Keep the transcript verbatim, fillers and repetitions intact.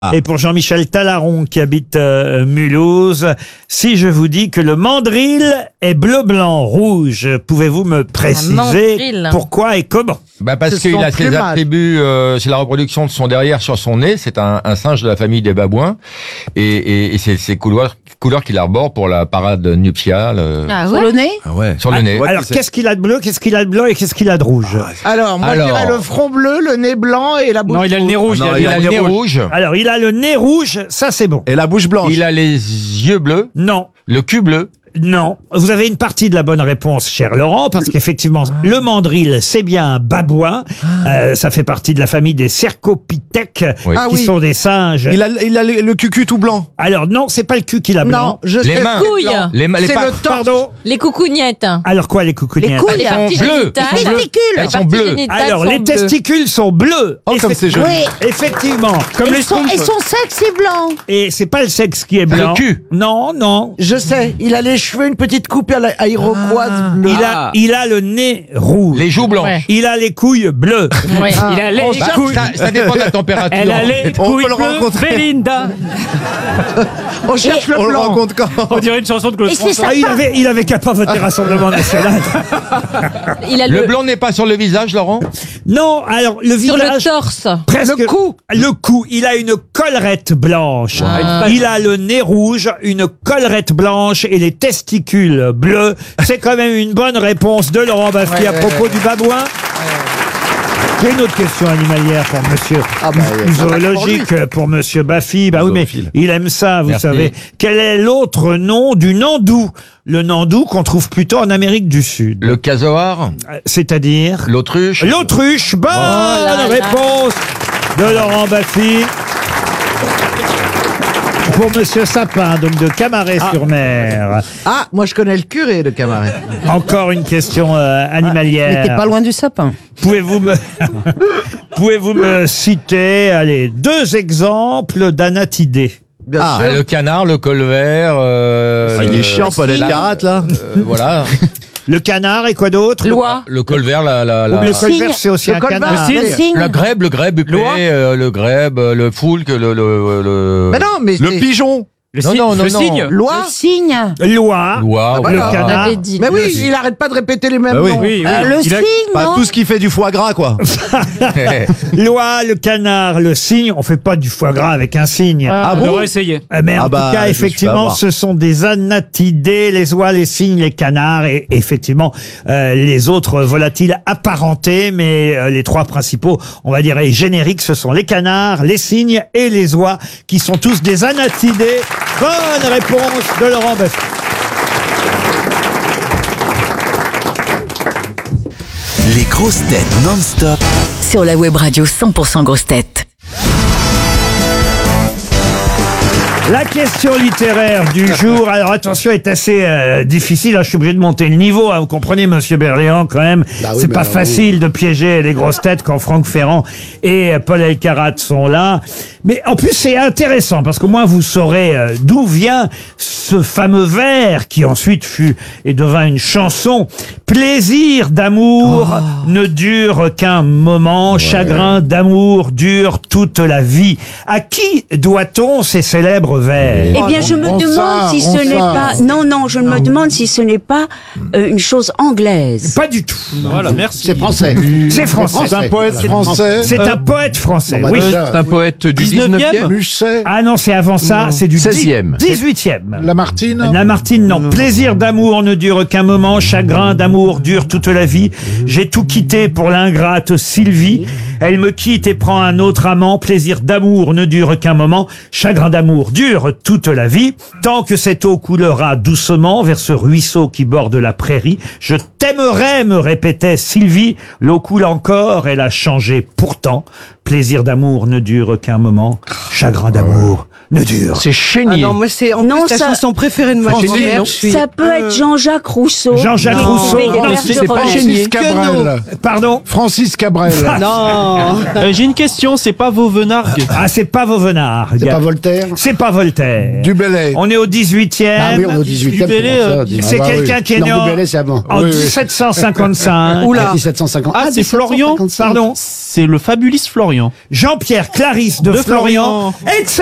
Ah. Et pour Jean-Michel Talaron qui habite euh, Mulhouse, si je vous dis que le mandril est bleu, blanc, rouge, pouvez-vous me préciser mandril. pourquoi et comment? Bah parce C'est qu'il son a ses plumage. attributs, euh, c'est la reproduction de son derrière sur son nez. C'est un, un singe de la famille des babouins, et, et, et c'est ces couleurs, couleurs qu'il arbore pour la parade nuptiale euh, Ah Sur ouais. le nez? Ah ouais. sur le nez. Ouais, Alors c'est- qu'est-ce qu'il a de bleu, qu'est-ce qu'il a de blanc et qu'est-ce qu'il a de rouge? Alors, moi, Alors. je dirais le front bleu, le nez blanc et la bouche. Non, il a le nez rouge. Ah non, il Il a a le le nez nez rouge. rouge, Alors il a le nez rouge, ça c'est bon. Et la bouche blanche. il a les yeux bleus, Non. le cul bleu. Non, vous avez une partie de la bonne réponse, cher Laurent, parce qu'effectivement, le mandril, c'est bien un babouin. Euh, ça fait partie de la famille des cercopithèques, Oui. Ah qui oui. sont des singes. Il a, il a le, le cucu tout blanc. Alors non, c'est pas le cul qu'il a blanc. Non, je Les sais. mains, couilles. les, ma- les C'est pa- le torse. Pardon. Les coucougnettes. Alors quoi, les coucougnettes? Les couilles. Les sont parties bleues. génitales. Elles sont bleues. testicules. Elles Les sont parties bleues. génitales Alors sont les bleues. testicules sont bleus. Oh, comme c'est joli. Oui. Effectivement. Comme et, son, et son sexe est blanc. Et c'est pas le sexe qui est Le blanc. cul. Non, non. Je sais, il a les cheveux, une petite coupe à la- à iroquoise bleue. Il a, il a le nez rouge. Les joues blanches. Ouais. Il a les couilles bleues. Ouais. Il a les Bah, couilles. ça, ça dépend de la température. Elle a les On couilles peut le bleues. rencontrer. Belinda. On cherche le On le blanc. rencontre quand? On dirait une chanson de Claude Et c'est François. Ah, il avait, il avait qu'à pas voter Rassemblement National. Il a Le le, blanc n'est pas sur le visage, Laurent? Non, alors le sur le visage. torse. Presque. Le cou. Le cou. Il a une collerette blanche. Ah. Il a le nez rouge, une collerette blanche et les testicules bleus. C'est quand même une bonne réponse de Laurent Baffy Ouais, à ouais, propos du babouin. J'ai une autre question animalière pour monsieur. Ah bah, Ou ça va pour zoologique pour, monsieur Baffy. Bah oui, mais Zoophile. il aime ça, vous Merci. savez. Quel est l'autre nom du nandou? Le nandou qu'on trouve plutôt en Amérique du Sud. Le casoar, Euh, C'est-à-dire? l'autruche. L'autruche. Bonne là là. réponse de Laurent Baffy. Pour monsieur Sapin, donc de Camaret-sur-Mer. Ah, moi je connais le curé de Camaret. Encore une question euh, Mais animalière. t'es pas loin du sapin. Pouvez-vous me, pouvez-vous me citer, allez, deux exemples d'anatidés? Bien Ah, sûr. Le canard, le colvert. Euh, Ah, il le- est chiant, Paul la- Elkarat, là. euh, voilà. Le canard et quoi d'autre? Loi. Le colvert, la, la, la, Le cygne. colvert, c'est aussi Le un colvert. canard. Le Le cygne. cygne. le grèbe, le grèbe huppé, Loi. euh, le grèbe, euh, le foulque, le, le, le... Mais non, mais Le c'est- pigeon. Le Non, cygne. non, non, le non. cygne. Loi. Le cygne. Loi. Loi, Ah, Le voilà. On canard. avait dit. Mais oui, il arrête pas de répéter les mêmes Bah oui. noms. Oui, oui. Euh, le Il a- cygne, Pas non? tout ce qui fait du foie gras, quoi. Loi, le canard, le cygne. On fait pas du foie gras avec un cygne. Ah, Ah on bon devrait essayer. Euh, Mais en Ah bah, tout cas, je me suis fait effectivement, avoir. ce sont des anatidés, les oies, les cygnes, les canards et effectivement euh, les autres volatiles apparentés. Mais euh, les trois principaux, on va dire, et génériques, ce sont les canards, les cygnes et les oies, qui sont tous des anatidés. Bonne réponse de Laurent Baffy. Les grosses têtes non-stop. Sur la web radio cent pour cent grosses têtes. La question littéraire du jour, alors attention, est assez euh, difficile. Hein, je suis obligé de monter le niveau. Hein, vous comprenez, Monsieur Berléand, quand même. C'est pas facile de piéger les grosses têtes quand Franck Ferrand et euh, Paul Elkarat sont là. Mais en plus, c'est intéressant parce qu'au moins vous saurez euh, d'où vient ce fameux vers qui ensuite fut et devint une chanson. Plaisir d'amour ne dure qu'un moment, chagrin d'amour dure toute la vie. À qui doit-on ces célèbres vers? Eh bien, je me demande si ce n'est pas... Non, non, je me demande si ce n'est pas euh, une chose anglaise. Pas du tout. Voilà, merci. C'est français. C'est français. C'est un poète français. C'est un poète français, oui. C'est un poète du dix-neuvième. Musset. Ah non, c'est avant ça, c'est du seizième. dix-huitième. Lamartine. Lamartine, non. Plaisir d'amour ne dure qu'un moment, chagrin d'amour dure toute la vie. J'ai tout quitté pour l'ingrate Sylvie. Elle me quitte et prend un autre amant. Plaisir d'amour ne dure qu'un moment, chagrin d'amour dure toute la vie. Tant que cette eau coulera doucement vers ce ruisseau qui borde la prairie, je t'aimerais, me répétait Sylvie. L'eau coule encore, elle a changé pourtant. Plaisir d'amour ne dure qu'un moment, chagrin d'amour Ne dure. C'est Ah Chénier. non, moi c'est en Non, plus la ça- chanson préférée de ma Franchement, grand-mère. non. Je suis- Ça peut être Jean-Jacques Rousseau. Jean-Jacques Non. Rousseau. Mais Non, vers c'est de pas Rennes. Chénier. Francis Cabrel. Pardon. Francis Cabrel. Non. Euh, J'ai une question, c'est pas Vauvenargues. Ah, c'est pas Vauvenard. C'est pas Voltaire. C'est pas Voltaire. Du Bellay. On est au dix-huitième. Ah oui, on est au dix-huitième. Du Bellay, euh, C'est Ah bah quelqu'un oui. qui est né Non, en, du Bellay, c'est avant. en Oui, oui. dix-sept cent cinquante-cinq. Oula. dix-sept cent cinquante. Ah, c'est Florian. Pardon. C'est le fabulis Florian. Jean-Pierre Clarisse de, De Florian. Florian. Excellente